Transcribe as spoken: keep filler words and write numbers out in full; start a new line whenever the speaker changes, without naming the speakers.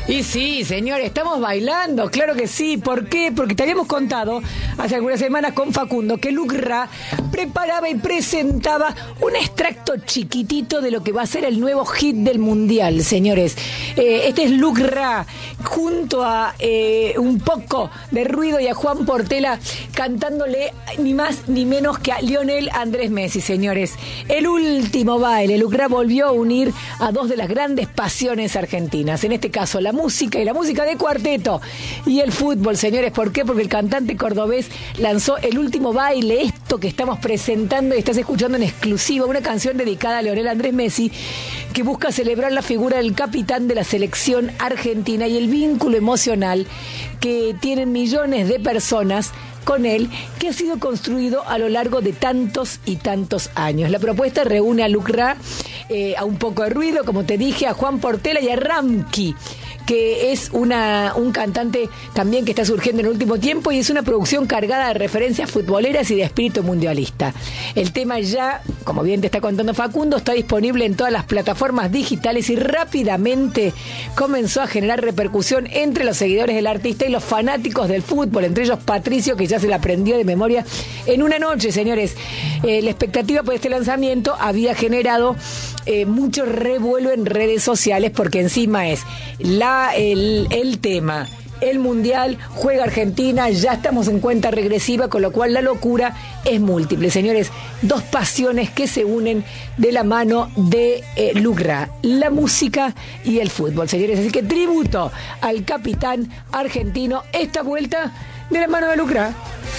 Y sí, señor, estamos bailando, claro que sí. ¿Por qué? Porque te habíamos contado hace algunas semanas con Facundo que Lucra preparaba y presentaba un extracto chiquitito de lo que va a ser el nuevo hit del Mundial, señores. Eh, este es Lucra junto a eh, un poco de ruido y a Juan Portela cantándole ni más ni menos que a Lionel Andrés Messi, señores. El último baile. Lucra volvió a unir a dos de las grandes pasiones argentinas, en este caso la música y la música de cuarteto y el fútbol, señores. ¿Por qué? Porque el cantante cordobés lanzó el último baile, esto que estamos presentando y estás escuchando en exclusiva, una canción dedicada a Lionel Andrés Messi, que busca celebrar la figura del capitán de la selección argentina y el vínculo emocional que tienen millones de personas con él, que ha sido construido a lo largo de tantos y tantos años. La propuesta reúne a Lucra, eh, a un poco de ruido, como te dije, a Juan Portela y a Ramki, que es una, un cantante también que está surgiendo en el último tiempo, y es una producción cargada de referencias futboleras y de espíritu mundialista. El tema ya, como bien te está contando Facundo, está disponible en todas las plataformas digitales y rápidamente comenzó a generar repercusión entre los seguidores del artista y los fanáticos del fútbol, entre ellos Patricio, que ya se la aprendió de memoria en una noche, señores. Eh, la expectativa por este lanzamiento había generado eh, mucho revuelo en redes sociales, porque encima es la El, el tema, el Mundial, juega Argentina, ya estamos en cuenta regresiva, con lo cual la locura es múltiple, señores. Dos pasiones que se unen de la mano de eh, Lucra, la música y el fútbol, señores. Así que tributo al capitán argentino, esta vuelta de la mano de Lucra.